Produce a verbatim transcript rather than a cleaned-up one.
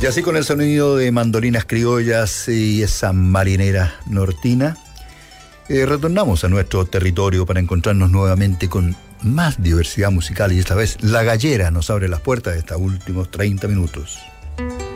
Y así con el sonido de mandolinas criollas y esa marinera nortina, eh, retornamos a nuestro territorio para encontrarnos nuevamente con más diversidad musical, y esta vez La Gallera nos abre las puertas de estos últimos treinta minutos.